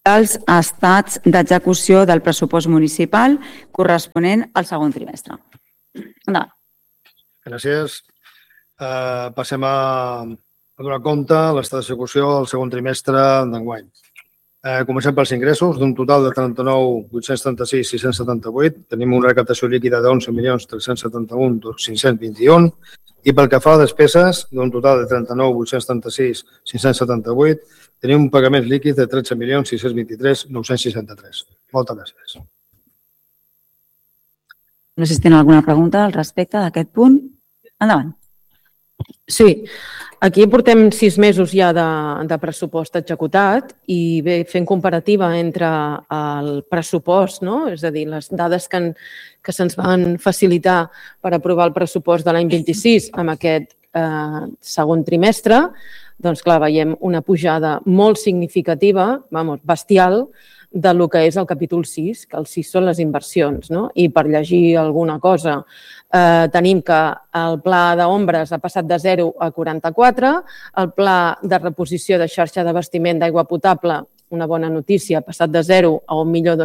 els estats d'execució del pressupost municipal corresponent al segon trimestre. Endavant. Gràcies. Passem a donar compte l'estat d'execució del segon trimestre d'enguany. Comencem pels ingressos, d'un total de 39.836.678. Tenim una recaptació líquida de 11.371.521 i pel que fa a despeses, d'un total de 39.836.578, tenim un pagament líquid de 13.623.963. Moltes gràcies. No sé si tenen alguna pregunta al respecte d'aquest punt. Endavant. Sí, aquí portem 6 mesos ja de pressupost executat i bé, fent comparativa entre el pressupost, no? És a dir, les dades que se'ns van facilitar per aprovar el pressupost de l'any 26 amb aquest segon trimestre, doncs clar, veiem una pujada molt significativa, bestial, del que és el capítol 6, que el 6 són les inversions, no? I per llegir alguna cosa, tenim que el pla d'ombres ha passat de 0 a 44, el pla de reposició de xarxa d'abastiment d'aigua potable, una bona notícia, ha passat de 0 a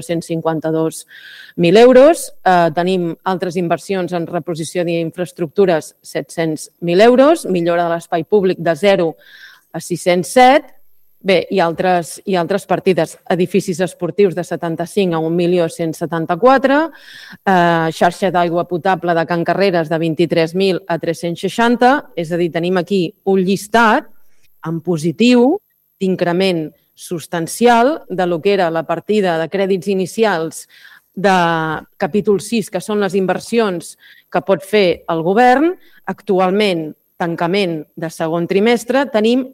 1.252.000 euros, tenim altres inversions en reposició d'infraestructures, 700.000 euros, millora de l'espai públic de 0 a 607, bé, i altres partides, edificis esportius de 75 a 1.174.000, xarxa d'aigua potable de Can Carreres de 23.000 a 360, és a dir, tenim aquí un llistat en positiu d'increment substancial de lo que era la partida de crèdits inicials de capítol 6, que són les inversions que pot fer el govern. Actualment, tancament de segon trimestre, tenim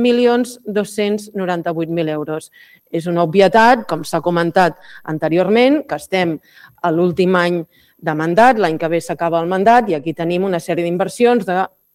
7.298.000 euros. És una obvietat, com s'ha comentat anteriorment, que estem a l'últim any de mandat, l'any que ve s'acaba el mandat, i aquí tenim una sèrie d'inversions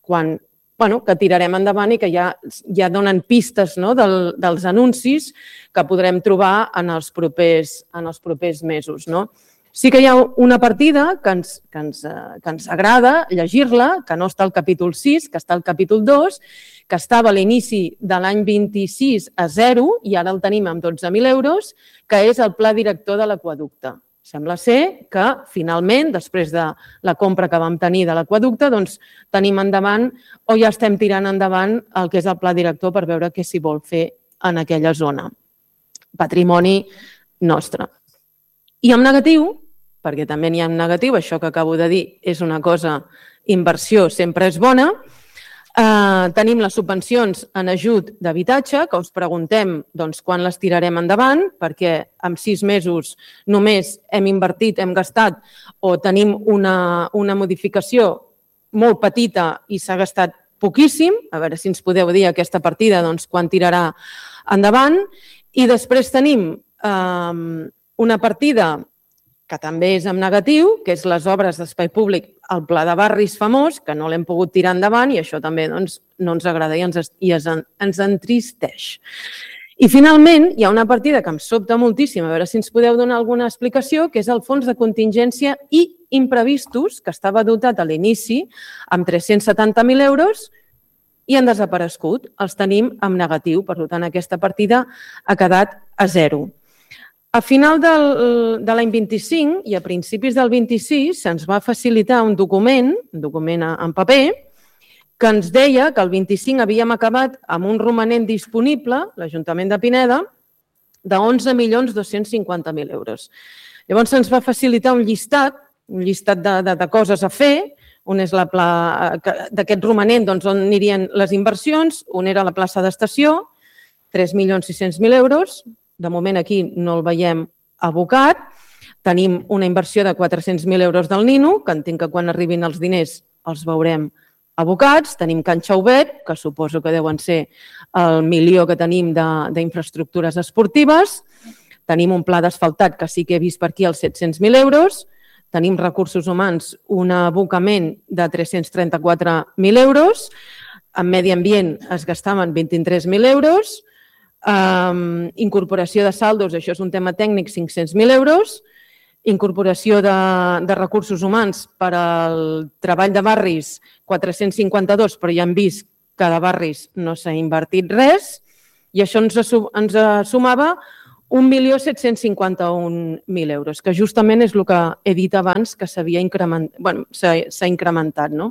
que tirarem endavant i que ja donen pistes dels anuncis que podrem trobar en els propers mesos. Sí que hi ha una partida que ens agrada llegir-la, que no està al capítol 6, que està al capítol 2, que estava a l'inici de l'any 26 a 0 i ara el tenim amb 12.000 euros, que és el pla director de l'aqüeducte. Sembla ser que finalment, després de la compra que vam tenir de l'aqüeducte, doncs tenim endavant o ja estem tirant endavant el que és el pla director per veure què s'hi vol fer en aquella zona. Patrimoni nostre. I en negatiu, perquè també n'hi ha en negatiu, això que acabo de dir és una cosa, inversió sempre és bona, tenim les subvencions en ajut d'habitatge, que us preguntem quan les tirarem endavant, perquè en 6 mesos només hem invertit, hem gastat, o tenim una modificació molt petita i s'ha gastat poquíssim. A veure si ens podeu dir aquesta partida quan tirarà endavant. I després tenim una partida que també és en negatiu, que és les obres d'espai públic, el pla de barris famós, que no l'hem pogut tirar endavant i això també no ens agrada i ens entristeix. I finalment hi ha una partida que em sobta moltíssim, a veure si ens podeu donar alguna explicació, que és el fons de contingència i imprevistos, que estava dotat a l'inici amb 370.000 euros i han desaparegut. Els tenim en negatiu, per tant aquesta partida ha quedat a 0. A final de l'any 25 i a principis del 26 se'ns va facilitar un document en paper, que ens deia que el 25 havíem acabat amb un romanent disponible, l'Ajuntament de Pineda, de 11.250.000 euros. Llavors se'ns va facilitar un llistat de coses a fer, on és d'aquest romanent on anirien les inversions, on era la plaça d'estació, 3.600.000 euros, de moment aquí no el veiem abocat. Tenim una inversió de 400.000 euros del Nino, que entenc que quan arribin els diners els veurem abocats. Tenim Can Xaubet, que suposo que deuen ser el milió que tenim d'infraestructures esportives. Tenim un pla d'asfaltat, que sí que he vist per aquí, els 700.000 euros. Tenim recursos humans, un abocament de 334.000 euros. En medi ambient es gastaven 23.000 euros. Incorporació de saldos, això és un tema tècnic, 500.000 euros. Incorporació de recursos humans per al treball de barris, 452, però ja hem vist que de barris no s'ha invertit res. I això ens sumava 1.751.000 euros, que justament és el que he dit abans que s'ha incrementat. No?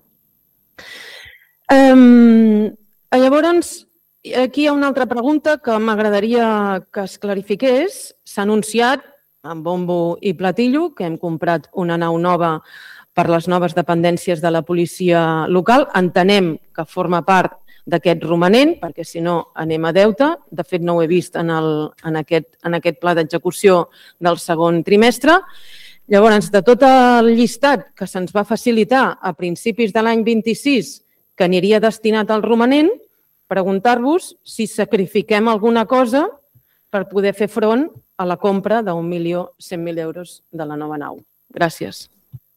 Llavors, aquí hi ha una altra pregunta que m'agradaria que es clarifiqués. S'ha anunciat amb bombo i platillo que hem comprat una nau nova per les noves dependències de la policia local. Entenem que forma part d'aquest romanent, perquè si no anem a deute. De fet, no ho he vist en aquest pla d'execució del segon trimestre. Llavors, de tot el llistat que se'ns va facilitar a principis de l'any 26 que aniria destinat al romanent, preguntar-vos si sacrifiquem alguna cosa per poder fer front a la compra d'1.100.000 euros de la nova nau. Gràcies.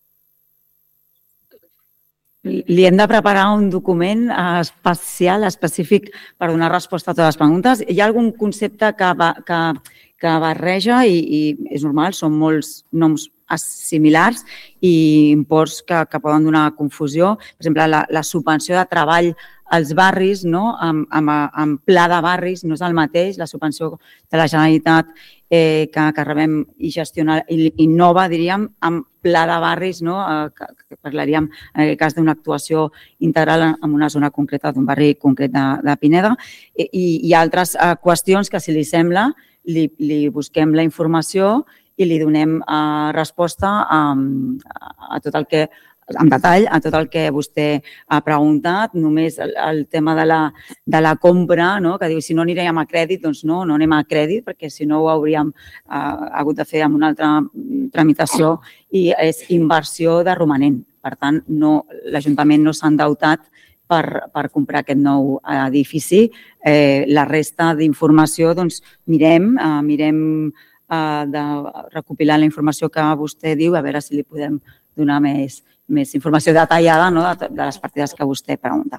Li hem de preparar un document especial, específic, per donar resposta a totes les preguntes. Hi ha algun concepte que barreja i és normal, són molts noms similars i imports que poden donar confusió. Per exemple, la subvenció de treball als barris, en pla de barris, no és el mateix. La subvenció de la Generalitat que rebem i gestiona Innova, diríem, en pla de barris, que parlaríem en aquest cas d'una actuació integral en una zona concreta, d'un barri concret de Pineda. I altres qüestions que, si li sembla, li busquem la informació i li donem resposta a tot el que, en detall, a tot el que vostè ha preguntat. Només el tema de la compra, que diu, si no anirem a crèdit, doncs no anem a crèdit, perquè si no ho hauríem hagut de fer amb una altra tramitació, i és inversió de romanent. Per tant, l'Ajuntament no s'ha endeutat per comprar aquest nou edifici. La resta d'informació, doncs, mirem de recopilar la informació que vostè diu, a veure si li podem donar més informació detallada de les partides que vostè pregunta.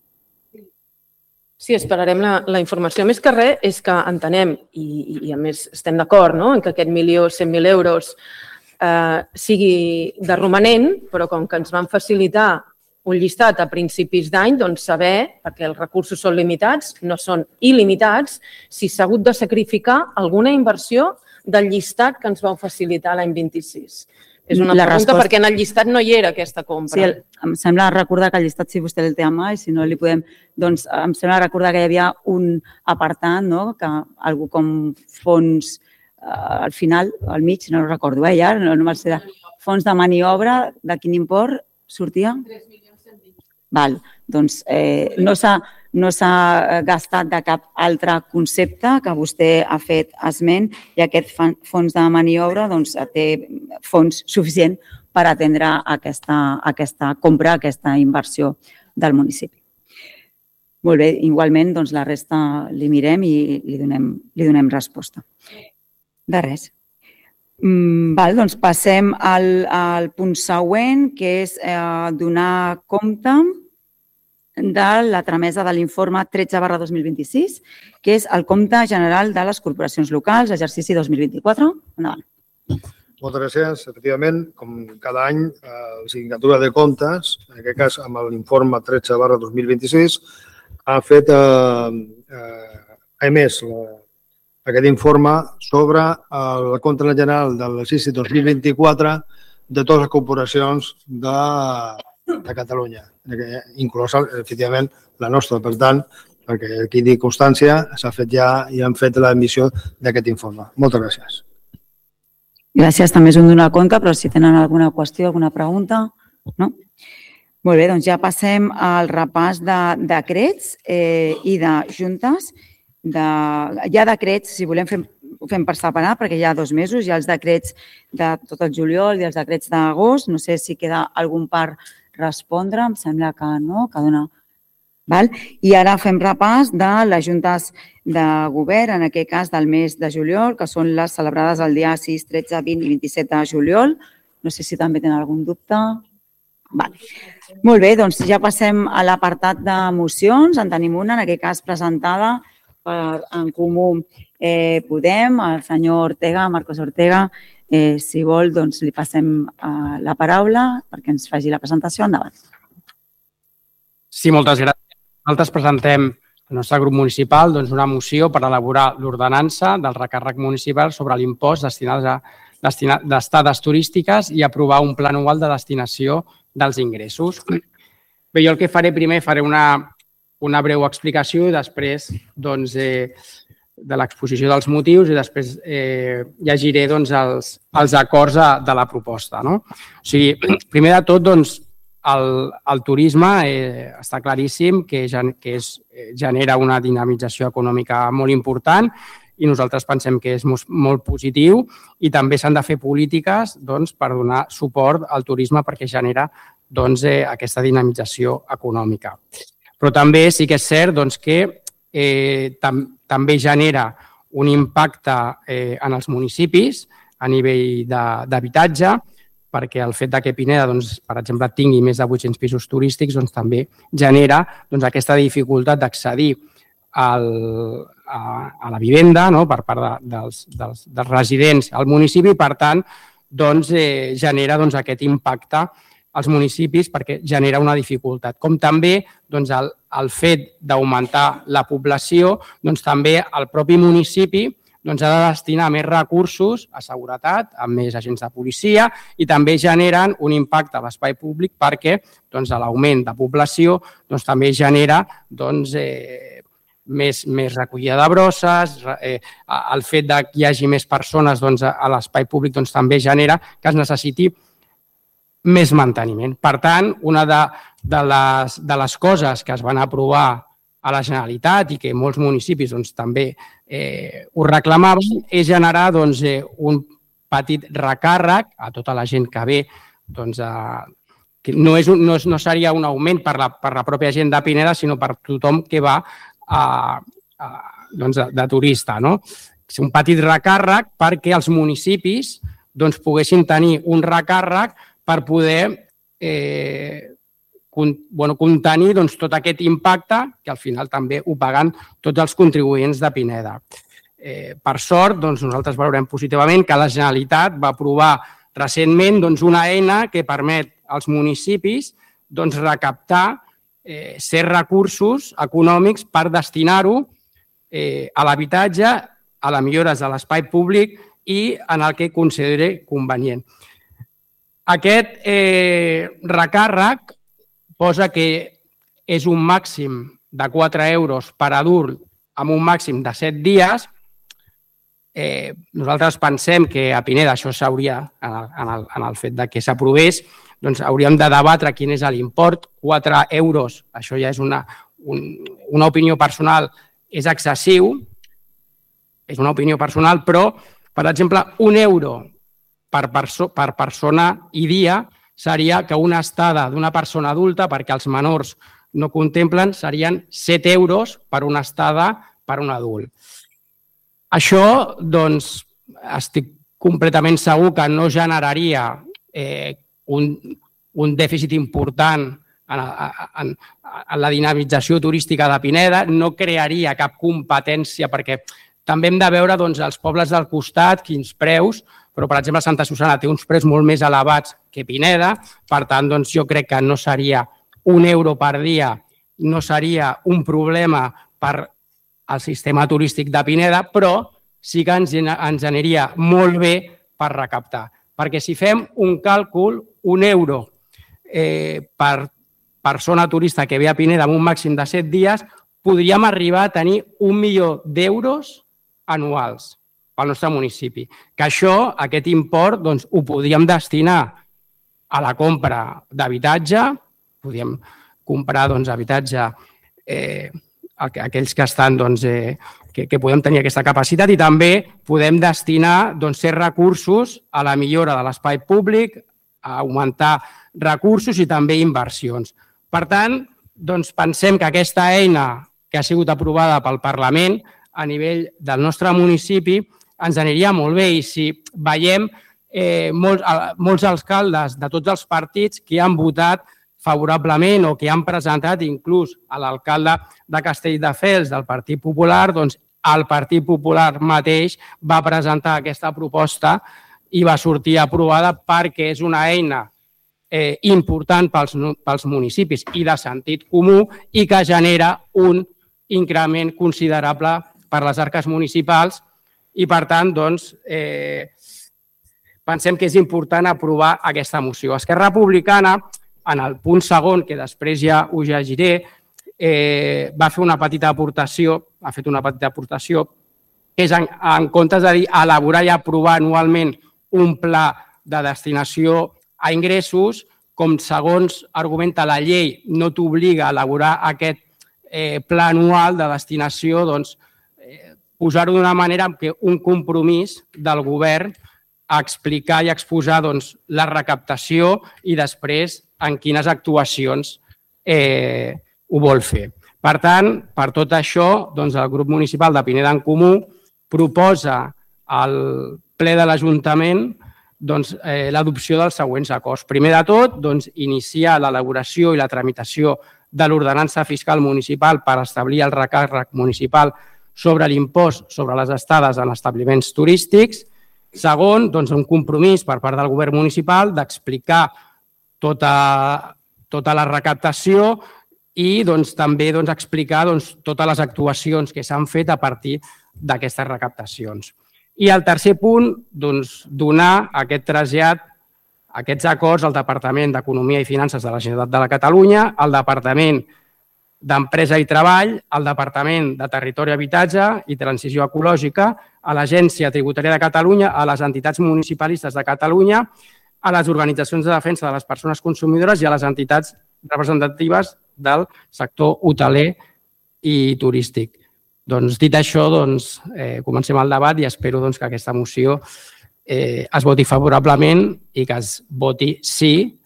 Sí, esperarem la informació. Més que res és que entenem, i a més estem d'acord, en que aquest 1.100.000 euros sigui de romanent, però com que ens van facilitar un llistat a principis d'any, doncs saber, perquè els recursos són limitats, no són il·limitats, si s'ha hagut de sacrificar alguna inversió del llistat que ens vau facilitar l'any 26. És una pregunta perquè en el llistat no hi era aquesta compra. Sí, em sembla recordar que el llistat, si vostè el té a mà, i si no li podem, doncs em sembla recordar que hi havia un apartat, que algú com fons, al final, al mig, no ho recordo, ja, no me'l sé, fons de maniobra, de quin import sortia? 3.120.000. Val, doncs no s'ha gastat de cap altre concepte que vostè ha fet esment, i aquest fons de maniobra té fons suficient per atendre aquesta compra, aquesta inversió del municipi. Molt bé, igualment la resta li mirem i li donem resposta. De res. Doncs passem al punt següent, que és donar compte de la tramesa de l'informe 13/2026, que és el compte general de les corporacions locals, exercici 2024. Endavant. Moltes gràcies. Efectivament, com cada any, la Sindicatura de Comptes, en aquest cas amb l'informe 13/2026, ha emès aquest informe sobre el compte general de l'exercici 2024 de totes les corporacions de Catalunya, inclosa, efectivament, la nostra. Per tant, perquè aquí dic constància, s'ha fet ja i han fet l'emissió d'aquest informe. Moltes gràcies. Gràcies, també és un donar compte, però si tenen alguna qüestió, alguna pregunta, no? Molt bé, doncs ja passem al repàs de decrets i de juntes. Hi ha decrets, si volem ho fem per separar, perquè hi ha 2 mesos, hi ha els decrets de tot el juliol i els decrets d'agost. No sé si queda algun per respondre, em sembla que no, que dona... I ara fem repàs de les juntes de govern, en aquest cas del mes de juliol, que són les celebrades el dia 6, 13, 20 i 27 de juliol. No sé si també tenen algun dubte. Molt bé, doncs ja passem a l'apartat de mocions. En tenim una, en aquest cas presentada per En Comú Podem, el senyor Ortega, Marcos Ortega. Si vol, doncs li passem la paraula perquè ens faci la presentació. Endavant. Sí, moltes gràcies. Nosaltres presentem el nostre grup municipal una moció per elaborar l'ordenança del recàrrec municipal sobre l'impost destinat d'estades turístiques i aprovar un pla anual de destinació dels ingressos. Bé, jo el que faré primer, faré una breu explicació i després de l'exposició dels motius i després llegiré els acords de la proposta. O sigui, primer de tot, el turisme està claríssim que genera una dinamització econòmica molt important i nosaltres pensem que és molt positiu i també s'han de fer polítiques per donar suport al turisme perquè genera aquesta dinamització econòmica. Però també sí que és cert que també genera un impacte en els municipis a nivell d'habitatge, perquè el fet que Pineda, per exemple, tingui més de 800 pisos turístics també genera aquesta dificultat d'accedir a la vivenda per part dels residents al municipi i, per tant, genera aquest impacte als municipis perquè genera una dificultat. Com també el fet d'augmentar la població, també el propi municipi ha de destinar més recursos a seguretat, amb més agents de policia i també generen un impacte a l'espai públic perquè l'augment de població també genera més recollida de brosses, el fet que hi hagi més persones a l'espai públic també genera que es necessiti més manteniment. Per tant, una de les coses que es van aprovar a la Generalitat i que molts municipis també ho reclamaven és generar un petit recàrrec a tota la gent que ve, que no seria un augment per la pròpia gent de Pineda, sinó per tothom que va de turista. És un petit recàrrec perquè els municipis poguessin tenir un recàrrec per poder contenir tot aquest impacte que al final també ho paguen tots els contribuents de Pineda. Per sort, nosaltres valorem positivament que la Generalitat va aprovar recentment una eina que permet als municipis recaptar certs recursos econòmics per destinar-ho a l'habitatge, a les millores de l'espai públic i en el que consideri convenient. Aquest recàrrec posa que és un màxim de 4 euros per adult amb un màxim de 7 dies. Nosaltres pensem que a Pineda això s'hauria, en el fet que s'aprovés, hauríem de debatre quin és l'import. 4 euros, això ja és una opinió personal, és excessiu, és una opinió personal, però, per exemple, 1 euro per persona i dia seria que una estada d'una persona adulta, perquè els menors no contemplen, serien 7 euros per una estada per un adult. Això, estic completament segur que no generaria un dèficit important en la dinamització turística de Pineda, no crearia cap competència, perquè també hem de veure els pobles del costat, quins preus, però, per exemple, Santa Susanna té uns preus molt més elevats que Pineda, per tant, jo crec que no seria 1 euro per dia, no seria un problema per al sistema turístic de Pineda, però sí que ens aniria molt bé per recaptar. Perquè si fem un càlcul, 1 euro per persona turista que ve a Pineda amb un màxim de 7 dies, podríem arribar a tenir 1 milió d'euros anuals pel nostre municipi. Que això, aquest import, ho podríem destinar a la compra d'habitatge, podríem comprar habitatge aquells que estan, que podem tenir aquesta capacitat i també podem destinar certs recursos a la millora de l'espai públic, a augmentar recursos i també inversions. Per tant, pensem que aquesta eina que ha sigut aprovada pel Parlament a nivell del nostre municipi ens aniria molt bé i si veiem molts alcaldes de tots els partits que han votat favorablement o que han presentat inclús a l'alcalde de Castelldefels del Partit Popular, doncs el Partit Popular mateix va presentar aquesta proposta i va sortir aprovada perquè és una eina important pels municipis i de sentit comú i que genera un increment considerable per les arques municipals i, per tant, pensem que és important aprovar aquesta moció. Esquerra Republicana, en el punt segon, que després ja ho llegiré, va fer una petita aportació, que és, en comptes de dir elaborar i aprovar anualment un pla de destinació a ingressos, com segons argumenta la llei no t'obliga a elaborar aquest pla anual de destinació, doncs posar-ho d'una manera que un compromís del govern a explicar i exposar la recaptació i després en quines actuacions ho vol fer. Per tant, per tot això, el grup municipal de Pineda en Comú proposa al ple de l'Ajuntament l'adopció dels següents acords. Primer de tot, iniciar l'elaboració i la tramitació de l'ordenança fiscal municipal per establir el recàrrec municipal sobre l'impost sobre les estades en establiments turístics. Segon, un compromís per part del govern municipal d'explicar tota la recaptació i també explicar totes les actuacions que s'han fet a partir d'aquestes recaptacions. I el tercer punt, donar aquest trasllat, aquests acords al Departament d'Economia i Finances de la Generalitat de Catalunya, al Departament d'Empresa i Treball, al Departament de Territori i Habitatge i Transició Ecològica, a l'Agència Tributària de Catalunya, a les entitats municipalistes de Catalunya, a les organitzacions de defensa de les persones consumidores i a les entitats representatives del sector hoteler i turístic. Dit això, comencem el debat i espero que aquesta moció es voti favorablement i que es voti sí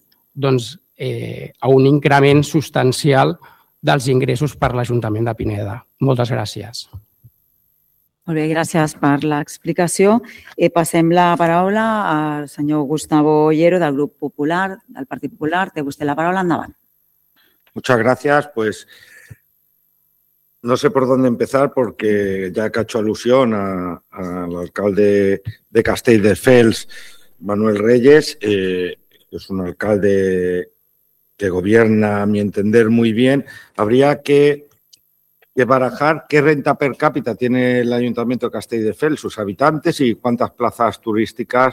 a un increment substancial dels ingressos per l'Ajuntament de Pineda. Moltes gràcies. Molt bé, gràcies per l'explicació. Passem la paraula al senyor Gustavo Ollero, del Grup Popular, del Partit Popular. Té vostè la paraula, endavant. Muchas gracias. Pues no sé por dónde empezar porque ya que ha hecho alusión al alcalde de Castelldefels, Manuel Reyes, es un alcalde que gobierna, a mi entender, muy bien. Habría que barajar qué renta per cápita tiene el Ayuntamiento de Castelldefels, sus habitantes y cuántas plazas turísticas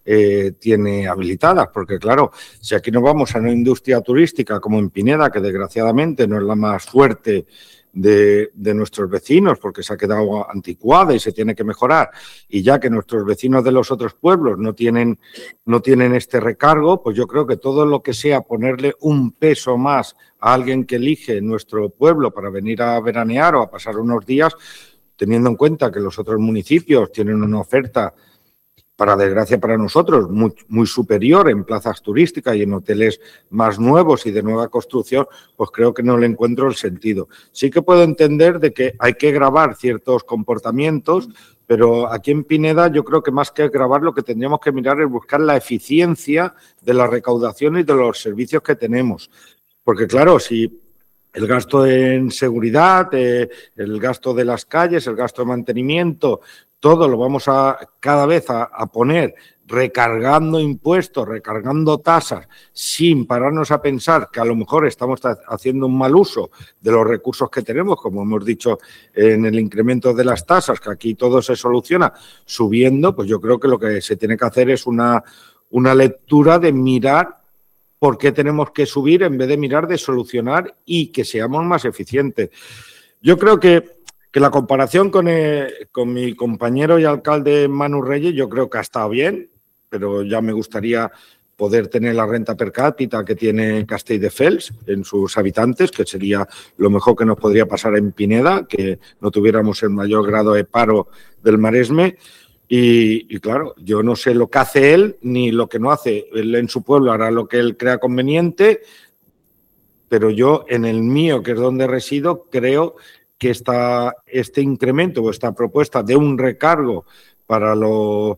tiene habilitadas, porque claro, si aquí nos vamos a una industria turística como en Pineda, que desgraciadamente no es la más fuerte de nuestros vecinos porque se ha quedado anticuada y se tiene que mejorar, y ya que nuestros vecinos de los otros pueblos no tienen este recargo, pues yo creo que todo lo que sea ponerle un peso más a alguien que elige nuestro pueblo para venir a veranear o a pasar unos días, teniendo en cuenta que los otros municipios tienen una oferta, para desgracia para nosotros, muy superior en plazas turísticas y en hoteles más nuevos y de nueva construcción, pues creo que no le encuentro el sentido. Sí que puedo entender de que hay que gravar ciertos comportamientos, pero aquí en Pineda yo creo que más que grabar lo que tendríamos que mirar es buscar la eficiencia de la recaudación y de los servicios que tenemos. Porque claro, si el gasto en seguridad, el gasto de las calles, el gasto de mantenimiento, todo lo vamos cada vez a poner recargando impuestos, recargando tasas, sin pararnos a pensar que a lo mejor estamos haciendo un mal uso de los recursos que tenemos, como hemos dicho en el incremento de las tasas, que aquí todo se soluciona subiendo, pues yo creo que lo que se tiene que hacer es una lectura de mirar por qué tenemos que subir en vez de mirar de solucionar y que seamos más eficientes. Yo creo que la comparación con mi compañero y alcalde Manu Reyes, yo creo que ha estado bien, pero ya me gustaría poder tener la renta per cápita que tiene Castelldefels en sus habitantes, que sería lo mejor que nos podría pasar en Pineda, que no tuviéramos el mayor grado de paro del Maresme. Y claro, yo no sé lo que hace él ni lo que no hace. Él en su pueblo hará lo que él crea conveniente, pero yo en el mío, que es donde resido, creo que este incremento o esta propuesta de un recargo para los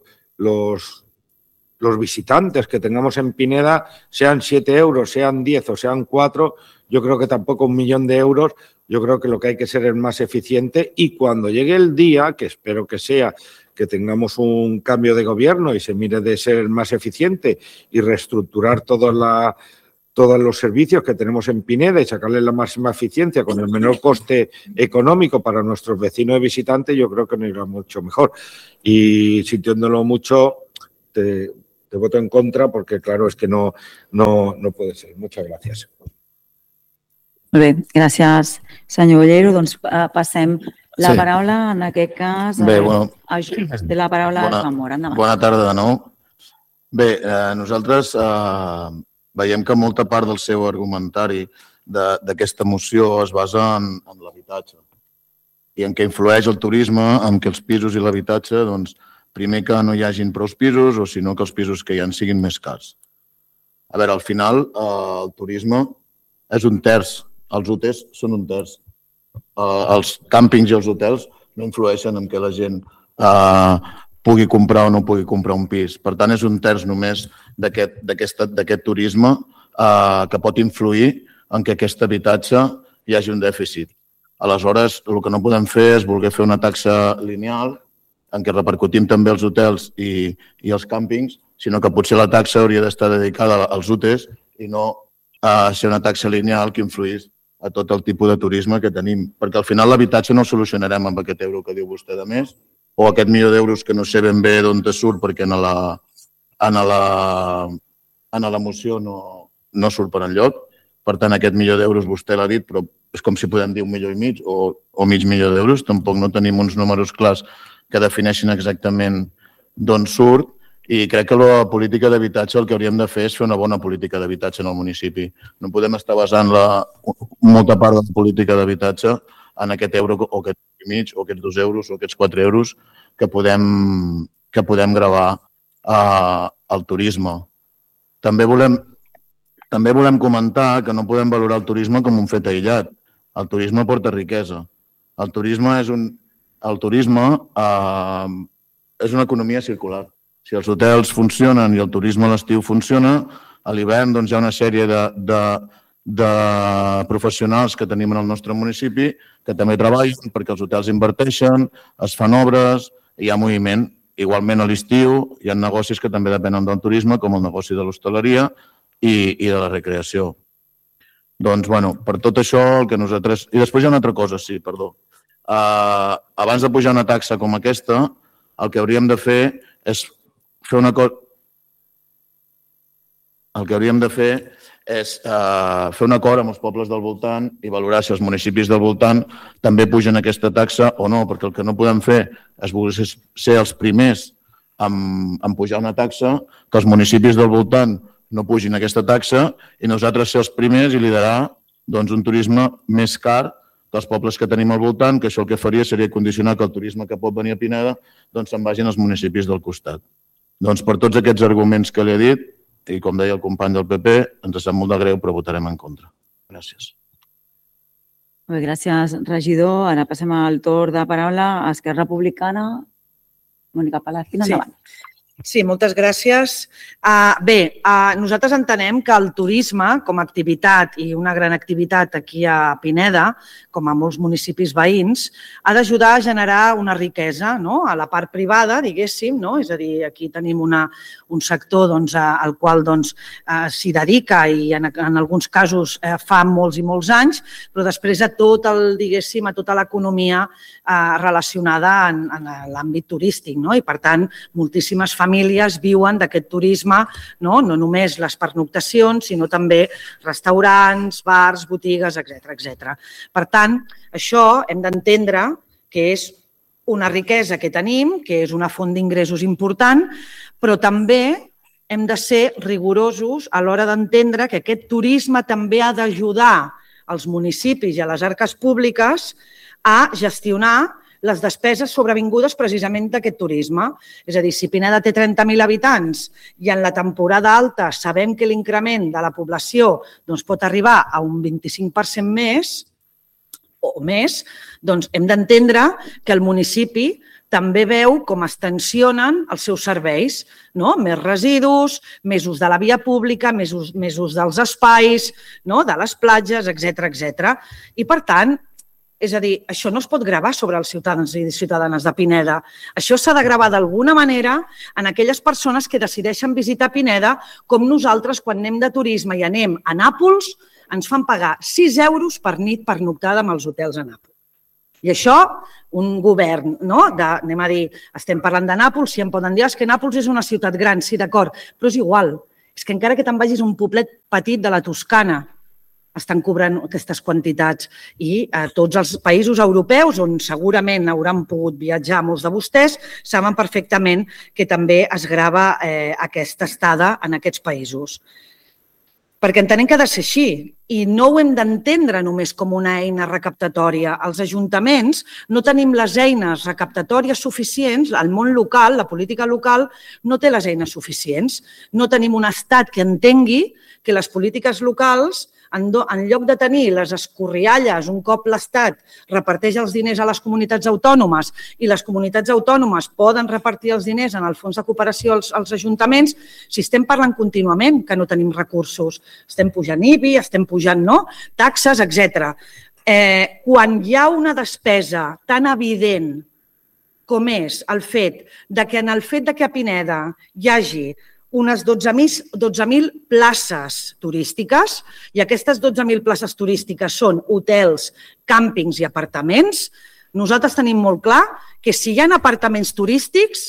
visitantes que tengamos en Pineda, sean 7 euros, sean 10 o sean 4, yo creo que tampoco 1 millón de euros, yo creo que lo que hay que ser es más eficiente y cuando llegue el día, que espero que sea, que tengamos un cambio de gobierno y se mire de ser más eficiente y reestructurar toda todos los servicios que tenemos en Pineda y sacarle la máxima eficiencia con el menor coste económico para nuestros vecinos y visitantes, yo creo que nos irá mucho mejor. Y sintiéndolo mucho, te voto en contra porque, claro, es que no puede ser. Muchas gracias. Molt bé, gràcies, senyor Ollero. Doncs passem la paraula, en aquest cas, de la paraula a Joan Mora. Endavant. Bona tarda de nou. Bé, nosaltres veiem que molta part del seu argumentari d'aquesta moció es basa en l'habitatge i en què influeix el turisme, en què els pisos i l'habitatge, doncs, primer que no hi hagin prou pisos o sinó que els pisos que hi ha siguin més cars. A veure, al final, el turisme és un terç. Els hotels són un terç. Els càmpings i els hotels no influeixen en què la gent pugui comprar o no pugui comprar un pis. Per tant, és un terç només d'aquest turisme que pot influir en què aquest habitatge hi hagi un dèficit. Aleshores, el que no podem fer és voler fer una taxa lineal en què repercutim també els hotels i els càmpings, sinó que potser la taxa hauria d'estar dedicada als hotels i no ser una taxa lineal que influís a tot el tipus de turisme que tenim. Perquè al final l'habitatge no el solucionarem amb aquest euro que diu vostè de més o aquest milió d'euros que no sé ben bé d'on te surt perquè en la moció no surt per enlloc. Per tant, aquest milió d'euros vostè l'ha dit, però és com si podem dir 1,5 milió o mig milió d'euros. Tampoc no tenim uns números clars que defineixin exactament d'on surt. I crec que la política d'habitatge el que hauríem de fer és fer una bona política d'habitatge en el municipi. No podem estar basant molta part de la política d'habitatge en aquest euro o aquest mig o aquests 2 euros o aquests 4 euros que podem gravar al turisme. També volem comentar que no podem valorar el turisme com un fet aïllat. El turisme porta riquesa. El turisme és una economia circular. Si els hotels funcionen i el turisme a l'estiu funciona, a l'hivern hi ha una sèrie de professionals que tenim en el nostre municipi que també treballen perquè els hotels inverteixen, es fan obres, hi ha moviment. Igualment a l'estiu hi ha negocis que també depenen del turisme, com el negoci de l'hostaleria i de la recreació. Doncs, per tot això, el que nosaltres... I després hi ha una altra cosa, sí, perdó. Abans de pujar una taxa com aquesta, el que hauríem de fer és fer una cosa... El que hauríem de fer és fer un acord amb els pobles del voltant i valorar si els municipis del voltant també pugen aquesta taxa o no, perquè el que no podem fer és ser els primers en pujar una taxa, que els municipis del voltant no pugin aquesta taxa i nosaltres ser els primers i liderar un turisme més car que els pobles que tenim al voltant, que això el que faria seria condicionar que el turisme que pot venir a Pineda se'n vagin als municipis del costat. Per tots aquests arguments que li he dit, i com deia el company del PP, ens sap molt de greu, però votarem en contra. Gràcies. Bé, gràcies, regidor. Ara passem al torn de paraula a Esquerra Republicana. Mònica Palacín, endavant. Sí, moltes gràcies. Bé, nosaltres entenem que el turisme com a activitat i una gran activitat aquí a Pineda, com a molts municipis veïns, ha d'ajudar a generar una riquesa a la part privada, diguéssim, és a dir, aquí tenim un sector al qual s'hi dedica i en alguns casos fa molts i molts anys, però després a tot a tota l'economia relacionada en l'àmbit turístic i per tant moltíssimes famílies viuen d'aquest turisme, no només les pernoctacions, sinó també restaurants, bars, botigues, etc. Per tant, això hem d'entendre que és una riquesa que tenim, que és una font d'ingressos important, però també hem de ser rigorosos a l'hora d'entendre que aquest turisme també ha d'ajudar als municipis i a les arques públiques a gestionar les despeses sobrevingudes precisament d'aquest turisme. És a dir, si Pineda té 30.000 habitants i en la temporada alta sabem que l'increment de la població pot arribar a un 25% més o més, doncs hem d'entendre que el municipi també veu com es tensionen els seus serveis, més residus, més ús de la via pública, més ús dels espais, de les platges, etc. I, per tant, És a dir, això no es pot gravar sobre els ciutadans i ciutadanes de Pineda. Això s'ha de gravar d'alguna manera en aquelles persones que decideixen visitar Pineda, com nosaltres quan anem de turisme i anem a Nàpols, ens fan pagar 6 euros per nit per noctada amb els hotels a Nàpols. I això, un govern, anem a dir, estem parlant de Nàpols, si em poden dir que Nàpols és una ciutat gran, sí, d'acord, però és igual. És que encara que te'n vagis a un poblet petit de la Toscana, estan cobrant aquestes quantitats i a tots els països europeus on segurament hauran pogut viatjar molts de vostès saben perfectament que també es grava aquesta estada en aquests països. Perquè entenem que ha de ser així i no ho hem d'entendre només com una eina recaptatòria. Els ajuntaments no tenim les eines recaptatòries suficients, el món local, la política local, no té les eines suficients. No tenim un estat que entengui que les polítiques locals, en lloc de tenir les escorrialles un cop l'Estat reparteix els diners a les comunitats autònomes i les comunitats autònomes poden repartir els diners en el fons de cooperació als ajuntaments, si estem parlant contínuament que no tenim recursos, estem pujant IBI, estem pujant taxes, etc. Quan hi ha una despesa tan evident com és el fet que a Pineda hi hagi unes 12.000 places turístiques i aquestes 12.000 places turístiques són hotels, càmpings i apartaments, nosaltres tenim molt clar que si hi ha apartaments turístics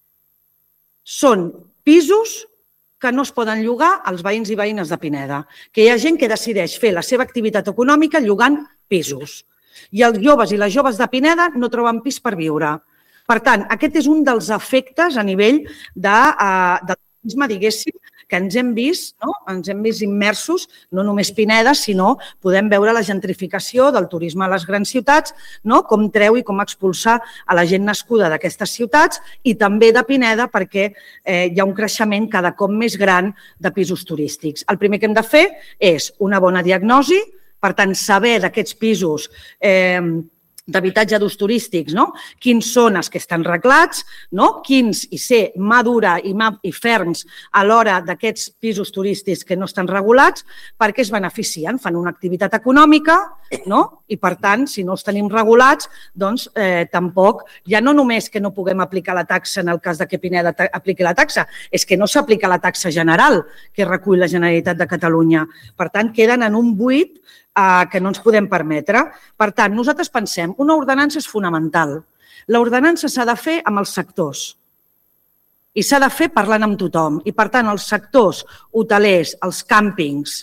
són pisos que no es poden llogar als veïns i veïnes de Pineda, que hi ha gent que decideix fer la seva activitat econòmica llogant pisos. I els joves i les joves de Pineda no troben pis per viure. Per tant, aquest és un dels efectes a nivell del diguéssim, que ens hem vist immersos, no només Pineda, sinó podem veure la gentrificació del turisme a les grans ciutats, com treu i com expulsa a la gent nascuda d'aquestes ciutats i també de Pineda perquè hi ha un creixement cada cop més gran de pisos turístics. El primer que hem de fer és una bona diagnosi, per tant, saber d'aquests pisos d'habitatge d'ús turístics, quins són els que estan reglats, quins, i ser mà dura i ferms a l'hora d'aquests pisos turístics que no estan regulats, perquè es beneficien, fan una activitat econòmica i, per tant, si no els tenim regulats, doncs tampoc, ja no només que no puguem aplicar la taxa en el cas que Pineda apliqui la taxa, és que no s'aplica la taxa general que recull la Generalitat de Catalunya. Per tant, queden en un buit que no ens podem permetre. Per tant, nosaltres pensem, una ordenança és fonamental. L'ordenança s'ha de fer amb els sectors i s'ha de fer parlant amb tothom. I, per tant, els sectors hotelers, els càmpings,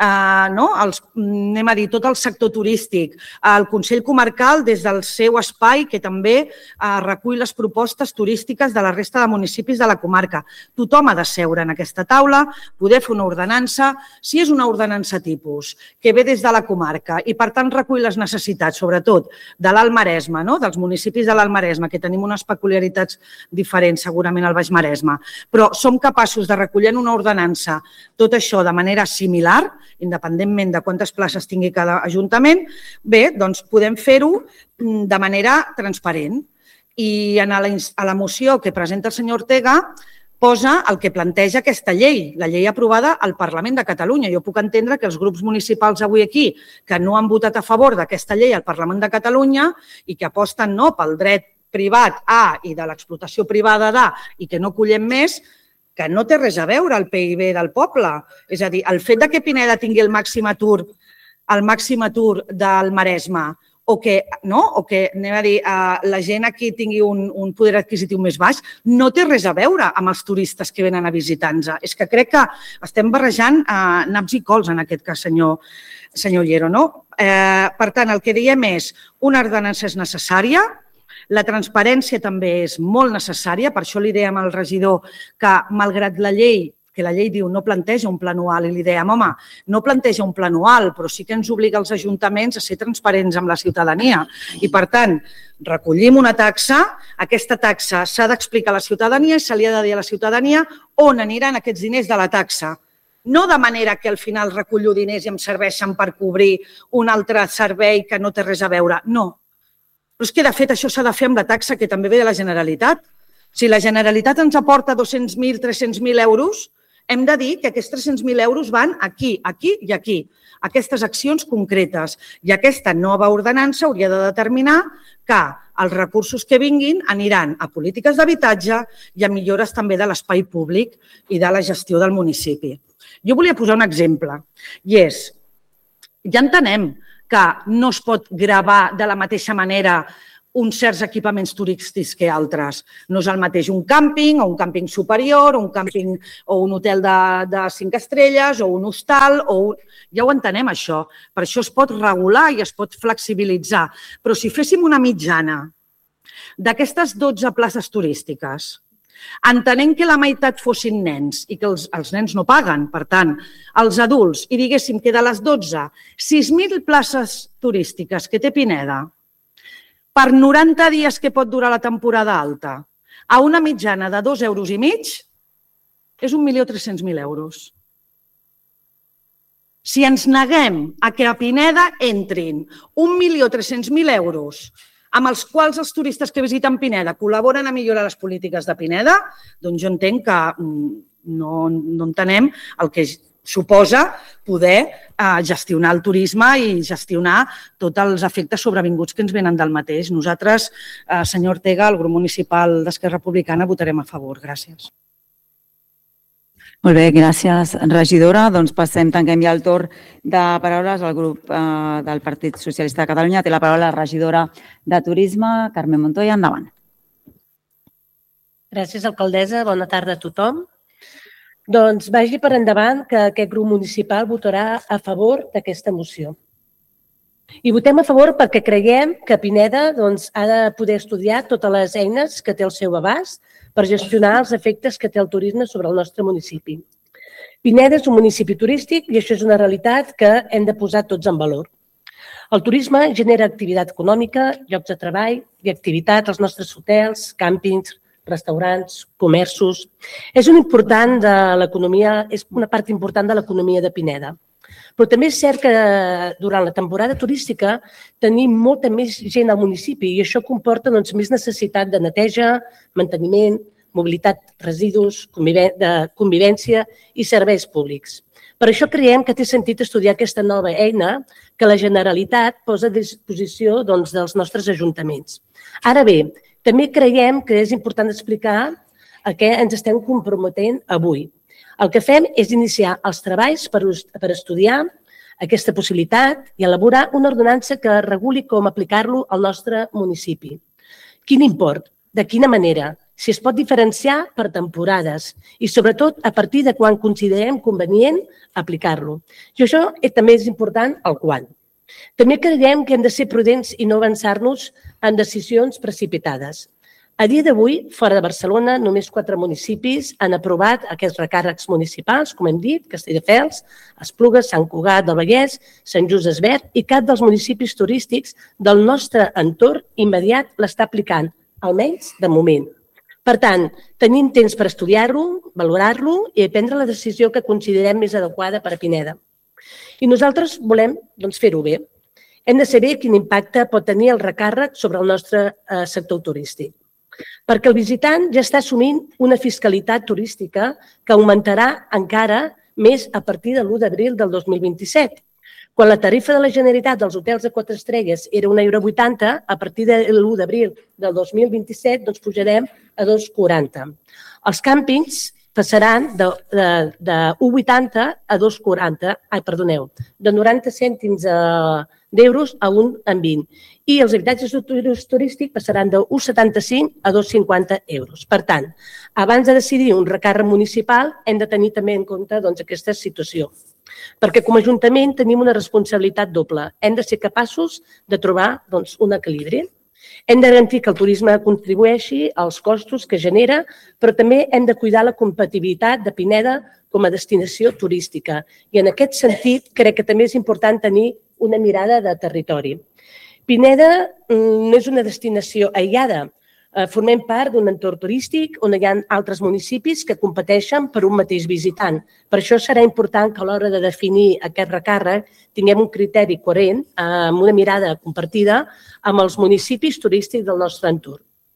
tot el sector turístic, el Consell Comarcal des del seu espai que també recull les propostes turístiques de la resta de municipis de la comarca. Tothom ha de seure en aquesta taula, poder fer una ordenança, si és una ordenança tipus que ve des de la comarca i per tant recull les necessitats, sobretot de l'Alt Maresme, dels municipis de l'Alt Maresme, que tenim unes peculiaritats diferents segurament al Baix Maresme, però som capaços de recollir en una ordenança tot això de manera similar, independentment de quantes places tingui cada ajuntament, bé, doncs podem fer-ho de manera transparent. I a la moció que presenta el senyor Ortega posa el que planteja aquesta llei, la llei aprovada al Parlament de Catalunya. Jo puc entendre que els grups municipals avui aquí que no han votat a favor d'aquesta llei al Parlament de Catalunya i que aposten pel dret privat A i de l'explotació privada d'A i que no collem més, que no té res a veure el PIB del poble. És a dir, el fet que Pineda tingui el màxim atur del Maresme o que la gent aquí tingui un poder adquisitiu més baix, no té res a veure amb els turistes que venen a visitar-nos. És que crec que estem barrejant naps i cols en aquest cas, senyor Llero. Per tant, el que diem és una ordenança és necessària, la transparència també és molt necessària, per això li dèiem al regidor que, malgrat la llei, que la llei diu no planteja un pla anual, i li dèiem, home, no planteja un pla anual, però sí que ens obliga als ajuntaments a ser transparents amb la ciutadania. I, per tant, recollim una taxa, aquesta taxa s'ha d'explicar a la ciutadania i se li ha de dir a la ciutadania on aniran aquests diners de la taxa. No de manera que al final recullo diners i em serveixen per cobrir un altre servei que no té res a veure. No. Però és que, de fet, això s'ha de fer amb la taxa que també ve de la Generalitat. Si la Generalitat ens aporta 200.000, 300.000 euros, hem de dir que aquests 300.000 euros van aquí, aquí i aquí, aquestes accions concretes. I aquesta nova ordenança hauria de determinar que els recursos que vinguin aniran a polítiques d'habitatge i a millores també de l'espai públic i de la gestió del municipi. Jo volia posar un exemple, i és, ja entenem que no es pot gravar de la mateixa manera uns certs equipaments turístics que altres. No és el mateix un càmping o un càmping superior o un càmping o un hotel de 5 estrelles o un hostal. Ja ho entenem, això. Per això es pot regular i es pot flexibilitzar. Però si féssim una mitjana d'aquestes 12 places turístiques, entenent que la meitat fossin nens i que els nens no paguen, per tant, els adults, i diguéssim que de les 12, 6.000 places turístiques que té Pineda, per 90 dies que pot durar la temporada alta, a una mitjana de 2,5 euros, és 1.300.000 euros. Si ens neguem a que a Pineda entrin 1.300.000 euros amb els quals els turistes que visiten Pineda col·laboren a millorar les polítiques de Pineda, doncs jo entenc que no entenem el que suposa poder gestionar el turisme i gestionar tots els efectes sobrevinguts que ens venen del mateix. Nosaltres, senyor Ortega, el grup municipal d'Esquerra Republicana, votarem a favor. Gràcies. Molt bé, gràcies, regidora. Doncs tanquem ja el torn de paraules al grup del Partit Socialista de Catalunya. Té la paraula la regidora de Turisme, Carmen Montoya. Endavant. Gràcies, alcaldessa. Bona tarda a tothom. Doncs vagi per endavant que aquest grup municipal votarà a favor d'aquesta moció. I votem a favor perquè creiem que Pineda ha de poder estudiar totes les eines que té al seu abast per gestionar els efectes que té el turisme sobre el nostre municipi. Pineda és un municipi turístic i això és una realitat que hem de posar tots en valor. El turisme genera activitat econòmica, llocs de treball i activitat als nostres hotels, càmpings, restaurants, comerços. És una part important de l'economia de Pineda. Però també és cert que durant la temporada turística tenim molta més gent al municipi i això comporta més necessitat de neteja, manteniment, mobilitat, residus, convivència i serveis públics. Per això creiem que té sentit estudiar aquesta nova eina que la Generalitat posa a disposició dels nostres ajuntaments. Ara bé, també creiem que és important explicar a què ens estem comprometent avui. El que fem és iniciar els treballs per estudiar aquesta possibilitat i elaborar una ordenança que reguli com aplicar-lo al nostre municipi. Quin import? De quina manera? Si es pot diferenciar per temporades i, sobretot, a partir de quan considerem convenient aplicar-lo. I això també és important, el quan. També creiem que hem de ser prudents i no avançar-nos en decisions precipitades. A dia d'avui, fora de Barcelona, només 4 municipis han aprovat aquests recàrrecs municipals, com hem dit, Castelldefels, Esplugues, Sant Cugat del Vallès, Sant Just Desvern i cap dels municipis turístics del nostre entorn immediat l'està aplicant, almenys de moment. Per tant, tenim temps per estudiar-lo, valorar-lo i prendre la decisió que considerem més adequada per a Pineda. I nosaltres volem fer-ho bé. Hem de saber quin impacte pot tenir el recàrrec sobre el nostre sector turístic. Perquè el visitant ja està assumint una fiscalitat turística que augmentarà encara més a partir de l'1 d'abril del 2027. Quan la tarifa de la Generalitat dels hotels de 4 estrelles era 1,80 €, a partir de l'1 d'abril del 2027 pujarem a 2,40 €. Els càmpings passaran de 1,80 a 2,40, de 90 cèntims d'euros a 1,20. I els habitatges turístics passaran de 1,75 a 2,50 €. Per tant, abans de decidir un recàrrec municipal, hem de tenir també en compte aquesta situació. Perquè com a Ajuntament tenim una responsabilitat doble. Hem de ser capaços de trobar un equilibri. Hem de garantir que el turisme contribueixi als costos que genera, però també hem de cuidar la compatibilitat de Pineda com a destinació turística. I en aquest sentit, crec que també és important tenir una mirada de territori. Pineda no és una destinació aïllada. Formem part d'un entorn turístic on hi ha altres municipis que competeixen per un mateix visitant. Per això serà important que a l'hora de definir aquest recàrrec tinguem un criteri coherent, amb una mirada compartida amb els municipis turístics del nostre entorn.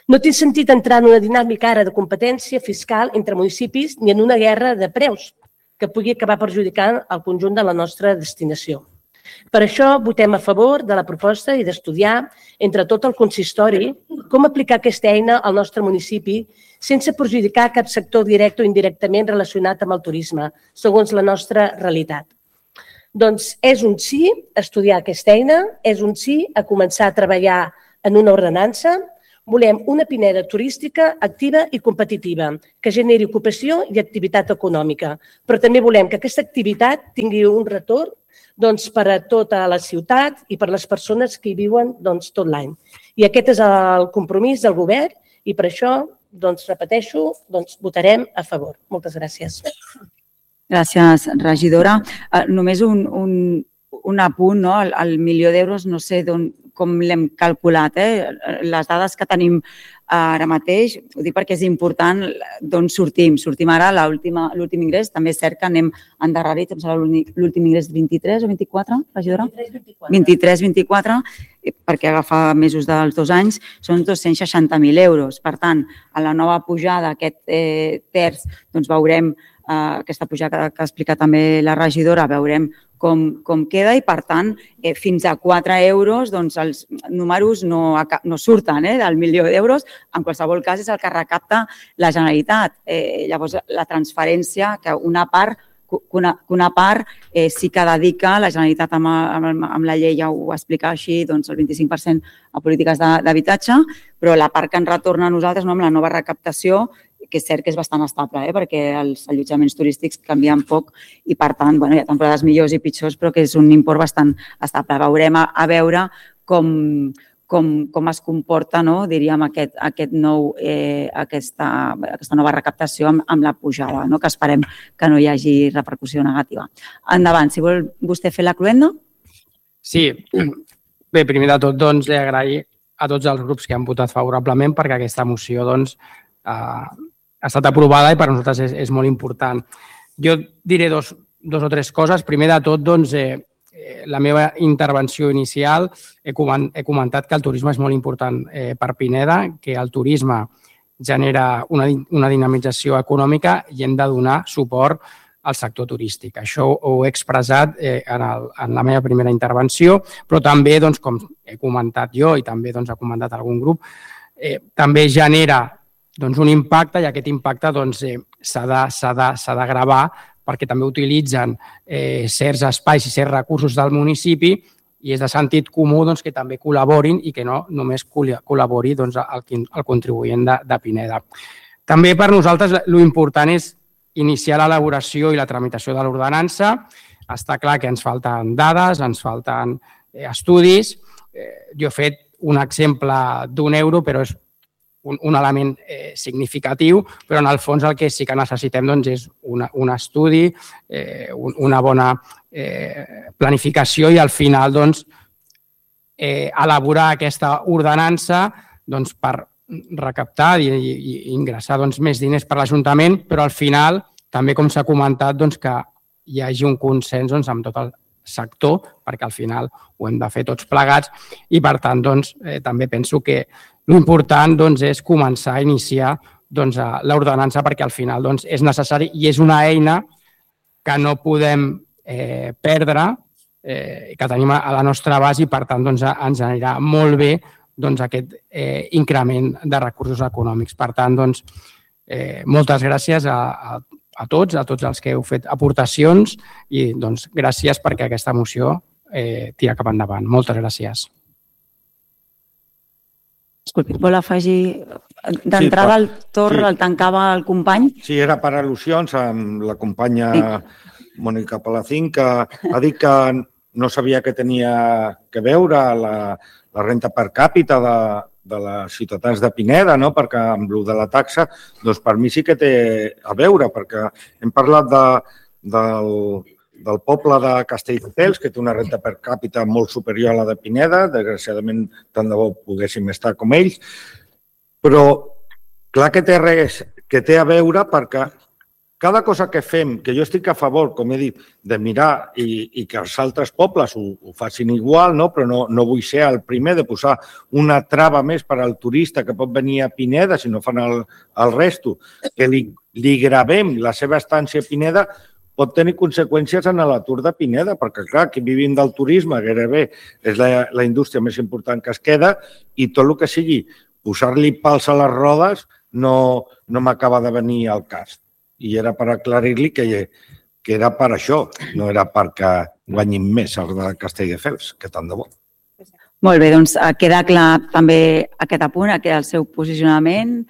No té sentit entrar en una dinàmica ara de competència fiscal entre municipis ni en una guerra de preus que pugui acabar perjudicant el conjunt de la nostra destinació. Per això votem a favor de la proposta i d'estudiar entre tot el consistori com aplicar aquesta eina al nostre municipi sense perjudicar cap sector directe o indirectament relacionat amb el turisme, segons la nostra realitat. Doncs és un sí a estudiar aquesta eina, és un sí a començar a treballar en una ordenança. Volem una Pineda turística activa i competitiva, que generi ocupació i activitat econòmica, però també volem que aquesta activitat tingui un retorn per a tota la ciutat i per a les persones que hi viuen tot l'any. I aquest és el compromís del govern i per això, repeteixo, votarem a favor. Moltes gràcies. Gràcies, regidora. Només un apunt, el milió d'euros, no sé com l'hem calculat. Les dades que tenim ara mateix, ho dic perquè és important d'on sortim. Sortim ara, l'últim ingrés, també és cert que anem endarrerits, em sembla l'últim ingrés 23 o 24, regidora? 23-24, perquè agafa mesos dels 2 anys, són 260.000 euros. Per tant, a la nova pujada, aquest terç, veurem aquesta pujada que ha explicat també la regidora, veurem com queda i, per tant, fins a 4 euros els números no surten del milió d'euros. En qualsevol cas, és el que recapta la Generalitat. Llavors, la transferència, que una part sí que dedica la Generalitat amb la llei, ja ho explica així, el 25% a polítiques d'habitatge, però la part que ens retorna a nosaltres amb la nova recaptació, que és cert que és bastant estable, perquè els allotjaments turístics canvien poc i, per tant, hi ha temporades millors i pitjors, però que és un import bastant estable. Veurem a veure com es comporta, diríem, aquesta nova recaptació amb la pujada, que esperem que no hi hagi repercussió negativa. Endavant, si vol vostè fer la cloenda. Sí. Bé, primer de tot, agrair a tots els grups que han votat favorablement perquè aquesta moció ha estat aprovada i per nosaltres és molt important. Jo diré dos o tres coses. Primer de tot, la meva intervenció inicial he comentat que el turisme és molt important per Pineda, que el turisme genera una dinamització econòmica i hem de donar suport al sector turístic. Això ho he expressat en la meva primera intervenció, però també, com he comentat jo i també ha comentat algun grup, també genera un impacte i aquest impacte s'ha de gravar perquè també utilitzen certs espais i certs recursos del municipi i és de sentit comú que també col·laborin i que no només col·labori el contribuent de Pineda. També per nosaltres l'important és iniciar l'elaboració i la tramitació de l'ordenança. Està clar que ens falten dades, ens falten estudis. Jo he fet un exemple d'€1, però és un element significatiu, però en el fons el que sí que necessitem és un estudi, una bona planificació i al final elaborar aquesta ordenança per recaptar i ingressar més diners per l'Ajuntament, però al final també, com s'ha comentat, que hi hagi un consens amb tot el sector, perquè al final ho hem de fer tots plegats i, per tant, també penso que l'important és començar a iniciar l'ordenança perquè al final és necessari i és una eina que no podem perdre, que tenim a la nostra base i, per tant, ens anirà molt bé aquest increment de recursos econòmics. Per tant, moltes gràcies a tots els que heu fet aportacions i gràcies perquè aquesta moció tira cap endavant. Moltes gràcies. Disculpi, vol afegir d'entrada el torn, el tancava el company? Sí, era per al·lusions amb la companya Mònica Palacín, que ha dit que no sabia què tenia que veure la renta per càpita de les ciutadans de Pineda, perquè amb el de la taxa, per mi sí que té a veure, perquè hem parlat del poble de Castelldefels, que té una renta per càpita molt superior a la de Pineda, desgraciadament tant de bo poguéssim estar com ells, però clar que té a veure perquè cada cosa que fem, que jo estic a favor, com he dit, de mirar i que els altres pobles ho facin igual, no? Però no vull ser el primer de posar una trava més per al turista que pot venir a Pineda si no fan el resto, que li gravem la seva estància a Pineda, pot tenir conseqüències en l'atur de Pineda, perquè, clar, aquí vivim del turisme, gairebé és la indústria més important que es queda, i tot el que sigui posar-li pals a les rodes no m'acaba de venir al cas. I era per aclarir-li que era per això, no era perquè guanyin més els de Castelldefels, que tant de bo. Molt bé, doncs queda clar també aquest apunt, el seu posicionament.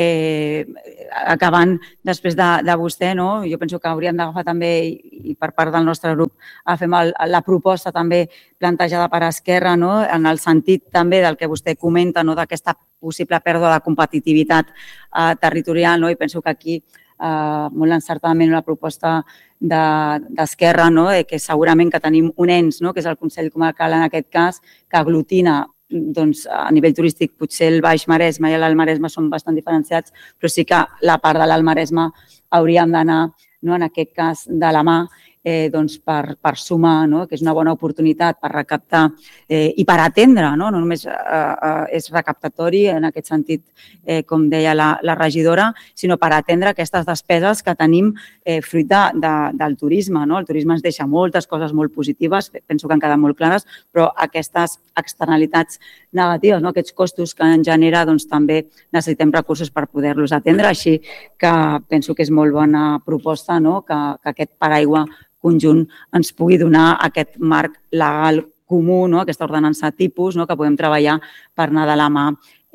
Acabant després de vostè, no? Jo penso que hauríem d'agafar també, i per part del nostre grup, fem la proposta també plantejada per Esquerra, no? En el sentit també del que vostè comenta, no? D'aquesta possible pèrdua de competitivitat territorial, no? I penso que aquí molt encertadament una proposta d'Esquerra, no? Que segurament que tenim un ens, no? Que és el Consell Comarcal en aquest cas, que aglutina a nivell turístic potser el Baix Maresme i l'Alt Maresme són bastant diferenciats, però sí que la part de l'Alt Maresme hauríem d'anar, en aquest cas, de la mà per sumar, que és una bona oportunitat per recaptar i per atendre, no només és recaptatori en aquest sentit, com deia la regidora, sinó per atendre aquestes despeses que tenim fruit del turisme. El turisme ens deixa moltes coses molt positives, penso que han quedat molt clares, però aquestes externalitats negatives, aquests costos que ens genera, també necessitem recursos per poder-los atendre, així que penso que és molt bona proposta que aquest paraigua conjunt ens pugui donar aquest marc legal comú, aquesta ordenança tipus, que podem treballar per anar de la mà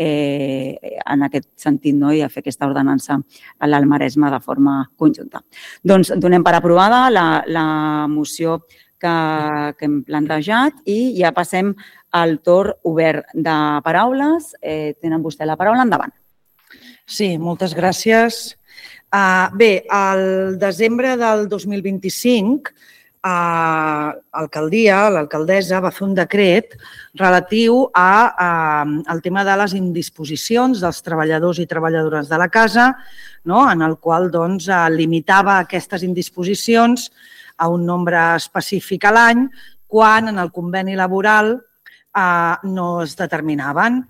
en aquest sentit i a fer aquesta ordenança a l'Alt Maresme de forma conjunta. Doncs donem per aprovada la moció que hem plantejat i ja passem al torn obert de paraules. Tenen vostè la paraula, endavant. Sí, moltes gràcies. Bé, al desembre del 2025, l'alcaldessa va fer un decret relatiu al tema de les indisposicions dels treballadors i treballadores de la casa, en el qual limitava aquestes indisposicions a un nombre específic a l'any, quan en el conveni laboral no es determinaven.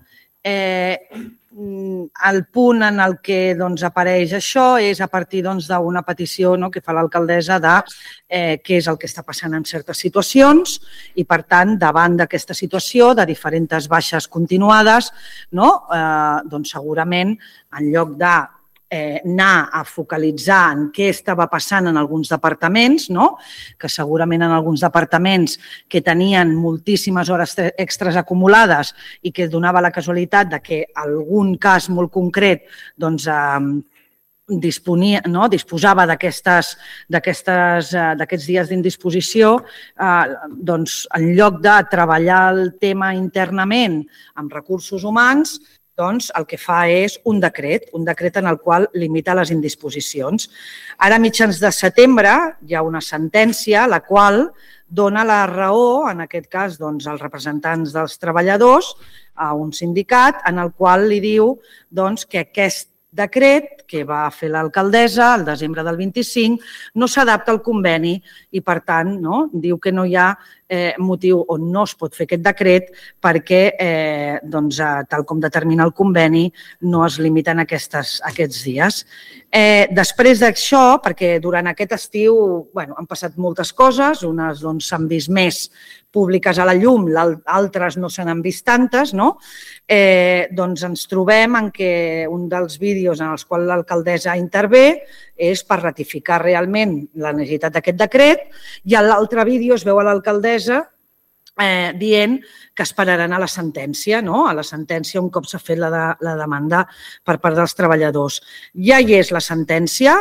El punt en el que apareix això és a partir d'una petició que fa l'alcaldessa de què és el que està passant en certes situacions i, per tant, davant d'aquesta situació de diferents baixes continuades, segurament, en lloc d'anar a focalitzar en què estava passant en alguns departaments, que segurament en alguns departaments que tenien moltíssimes hores extres acumulades i que donava la casualitat que algun cas molt concret disposava d'aquests dies d'indisposició, en lloc de treballar el tema internament amb recursos humans, el que fa és un decret en el qual limita les indisposicions. Ara, a mitjans de setembre, hi ha una sentència la qual dona la raó, en aquest cas, als representants dels treballadors, a un sindicat, en el qual li diu que aquest decret que va fer l'alcaldessa el desembre del 25 no s'adapta al conveni i, per tant, diu que no hi ha motiu on no es pot fer aquest decret perquè, tal com determina el conveni, no es limiten aquests dies. Després d'això, perquè durant aquest estiu han passat moltes coses, unes s'han vist més públiques a la llum, altres no se n'han vist tantes, ens trobem en què un dels vídeos en els quals l'alcaldessa intervé és per ratificar realment la necessitat d'aquest decret i a l'altre vídeo es veu a l'alcaldessa dient que esperaran a la sentència, un cop s'ha fet la demanda per part dels treballadors. Ja hi és la sentència,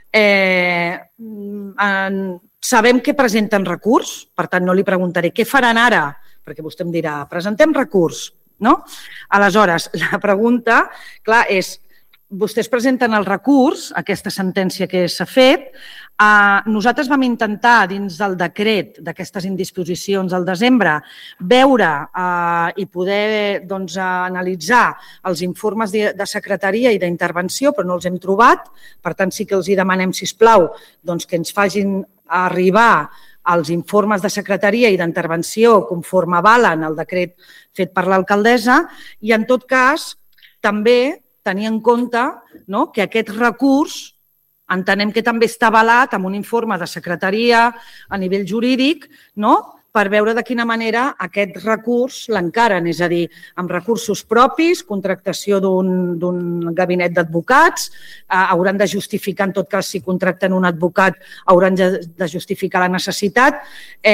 sabem que presenten recurs, per tant no li preguntaré què faran ara, perquè vostè em dirà, presentem recurs, no? Aleshores, la pregunta, clar, és vostès presenten el recurs, aquesta sentència que s'ha fet. Nosaltres vam intentar, dins del decret d'aquestes indisposicions al desembre, veure i poder analitzar els informes de secretaria i d'intervenció, però no els hem trobat. Per tant, sí que els demanem, sisplau, que ens facin arribar els informes de secretaria i d'intervenció conforme avalen el decret fet per l'alcaldessa i, en tot cas, també tenir en compte que aquest recurs entenem que també està avalat amb un informe de secretaria a nivell jurídic per veure de quina manera aquest recurs l'encaren, és a dir, amb recursos propis, contractació d'un gabinet d'advocats, hauran de justificar, en tot cas, si contracten un advocat, hauran de justificar la necessitat.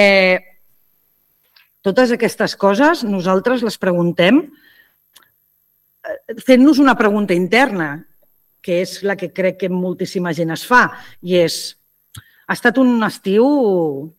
Totes aquestes coses nosaltres les preguntem fent-nos una pregunta interna, que és la que crec que moltíssima gent es fa, i és, ha estat un estiu